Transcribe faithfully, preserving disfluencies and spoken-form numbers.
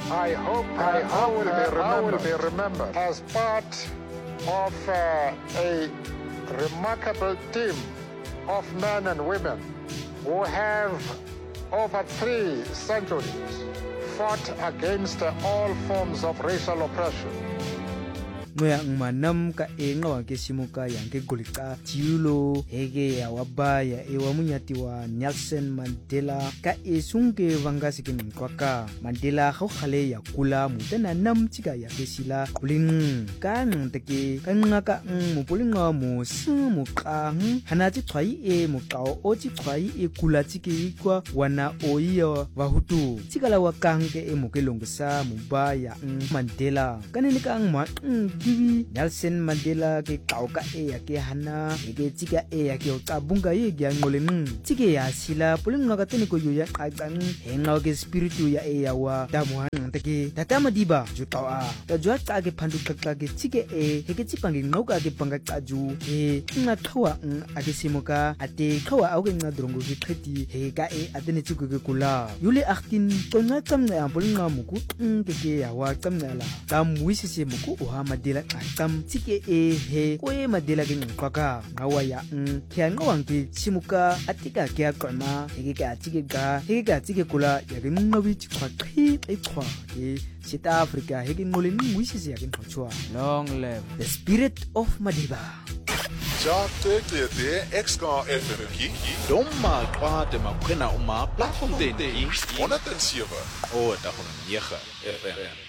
I hope I, I, will, be I will be remembered as part of uh, a remarkable team of men and women who have over three centuries fought against all forms of racial oppression. Ngoya ngmanam ka enga wa ke simuka yang ke golika jiulo hege ya wabaya e wa munyati wa Nelson Mandela ka esunge vangasi ke mkwaka Mandela ga khale ya kula mutana nam tsika ya ke sila kuling ka nteke ka ngaka mo polinga mo simu ka hanati tshwai e mo kao o tsi tshwai e kula tsike kwa wana oiya wa hutu tsikala wa kanke e mo ke longsa mubaya Mandela kanene ka ngma Nelson Mandela ke kauka e ya ke hana ke tsika e ya ke utabunga ye ya ngoleng tsike ya sila pulinga ka tene ko yo ya qaqang henga ke spiritu ya e ya wa damuhan take tatama diba jutawa ta jwa tsa ke phandu qaqqa ke tsike e ke tsipange ngoka ke panga qaju e nga thwa a ke simoka ate khwa a ke nga drongo ke qheti he ka e atene tsiku ke kula yule akhtin tona tsamna pulinga muku ke ke ya wa tsamnala tamwisise muku o ha Mandela qam tsike e he ko e Mandela ke ngqaka ngawa ya n ke ngawang ke simuka atika ke aqama ke ke atike ga ke ke atike kula ya ke ngqabi tshwa qhi qhwa ke South Africa he ke ngole ngwisise ya ke nqochwa long live the spirit of Madiba. Ja tete te X K F M ki domma kwa te makwena uma platform te honderd en sewe o ta honderd en nege F M